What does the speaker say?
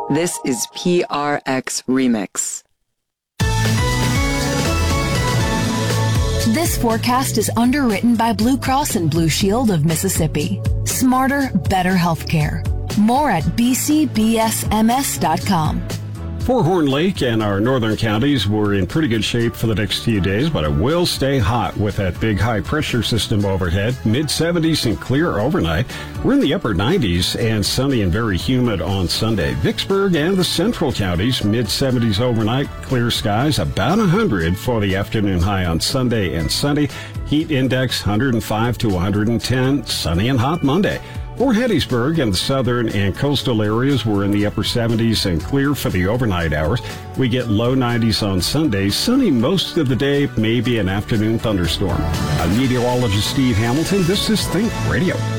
This is PRX Remix. This forecast is underwritten by Blue Cross and Blue Shield of Mississippi. Smarter, better healthcare. More at bcbsms.com. For Horn Lake and our northern counties, we're in pretty good shape for the next few days, but it will stay hot with that big high pressure system overhead. Mid-70s and clear overnight. We're in the upper 90s and sunny and very humid on Sunday. Vicksburg and the central counties, mid-70s overnight, clear skies, about 100 for the afternoon high on Sunday and Sunday. Heat index 105 to 110, sunny and hot Monday. For Hattiesburg and the southern and coastal areas, we're in the upper 70s and clear for the overnight hours. We get low 90s on Sunday, sunny most of the day, maybe an afternoon thunderstorm. I'm meteorologist Steve Hamilton. This is Think Radio.